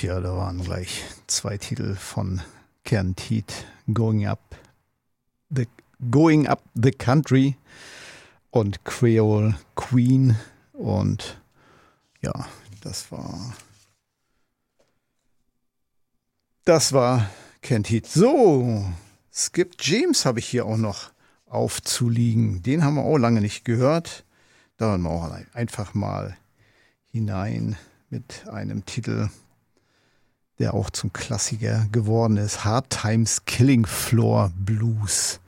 Tja, da waren gleich 2 Titel von Ken Teat, Going Up the Country und Creole Queen. Und ja, das war Ken Teat. So, Skip James habe ich hier auch noch aufzuliegen. Den haben wir auch lange nicht gehört. Da hören wir auch einfach mal hinein mit einem Titel, der auch zum Klassiker geworden ist. Hard Times Killing Floor Blues.